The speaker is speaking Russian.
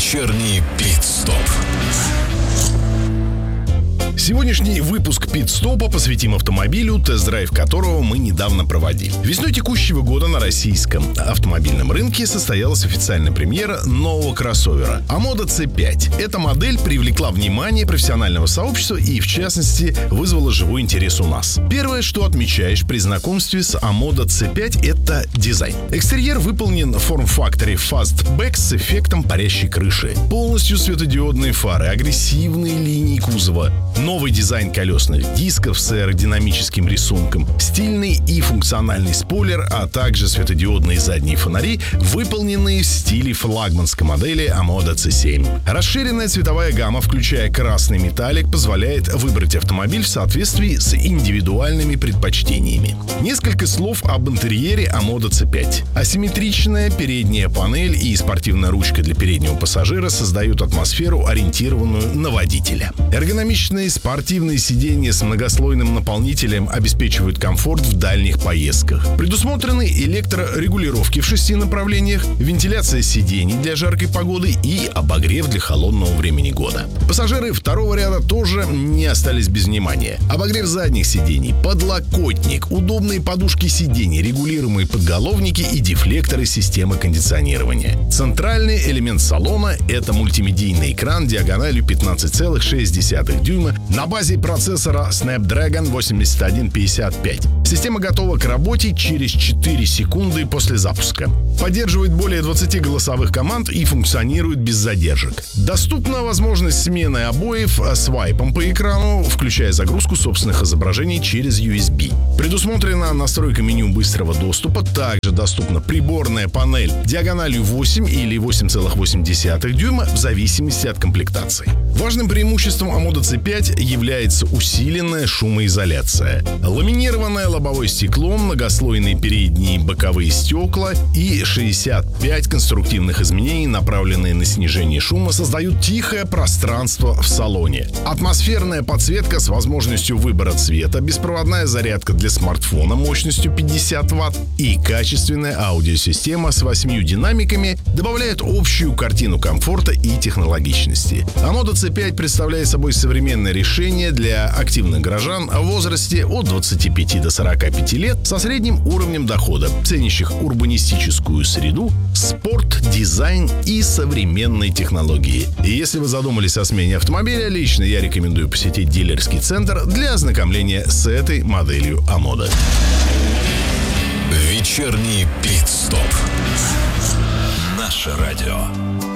Вечерний пит-стоп. Сегодняшний выпуск «Пит-стопа» посвятим автомобилю, тест-драйв которого мы недавно проводили. Весной текущего года на российском автомобильном рынке состоялась официальная премьера нового кроссовера Amoda C5. Эта модель привлекла внимание профессионального сообщества и, в частности, вызвала живой интерес у нас. Первое, что отмечаешь при знакомстве с Amoda C5, это дизайн. Экстерьер выполнен в форм-факторе Fastback с эффектом парящей крыши. Полностью светодиодные фары, агрессивные линии кузова, новый дизайн колесных дисков с аэродинамическим рисунком, стильный и функциональный спойлер, а также светодиодные задние фонари, выполненные в стиле флагманской модели Amoda C7. Расширенная цветовая гамма, включая красный металлик, позволяет выбрать автомобиль в соответствии с индивидуальными предпочтениями. Несколько слов об интерьере Amoda C5. Асимметричная передняя панель и спортивная ручка для переднего пассажира создают атмосферу, ориентированную на водителя. Эргономичные спортивные сиденья с многослойным наполнителем обеспечивают комфорт в дальних поездках. Предусмотрены электрорегулировки в 6 направлениях, вентиляция сидений для жаркой погоды и обогрев для холодного времени года. Пассажиры второго ряда тоже не остались без внимания. Обогрев задних сидений, подлокотник, удобные подушки сидений, регулируемые подголовники и дефлекторы системы кондиционирования. Центральный элемент салона — это мультимедийный экран диагональю 15,6 дюйма на базе процессора Snapdragon 8155. Система готова к работе через 4 секунды после запуска. Поддерживает более 20 голосовых команд и функционирует без задержек. Доступна возможность смены обоев свайпом по экрану, включая загрузку собственных изображений через USB. Предусмотрена настройка меню быстрого доступа. Также доступна приборная панель диагональю 8 или 8,8 дюйма в зависимости от комплектации. Важным преимуществом Amoda C5 является усиленная шумоизоляция. Ламинированное лобовое стекло, многослойные передние и боковые стекла и 65 конструктивных изменений, направленные на снижение шума, создают тихое пространство в салоне. Атмосферная подсветка с возможностью выбора цвета, беспроводная зарядка для смартфона мощностью 50 Вт и качественная аудиосистема с 8 динамиками добавляют общую картину комфорта и технологичности. Amoda C5 представляет собой современное решение для активных горожан в возрасте от 25 до 45 лет со средним уровнем дохода, ценящих урбанистическую среду, спорт, дизайн и современные технологии. И если вы задумались о смене автомобиля, лично я рекомендую посетить дилерский центр для ознакомления с этой моделью Amoda. Вечерний пит-стоп. Наше радио.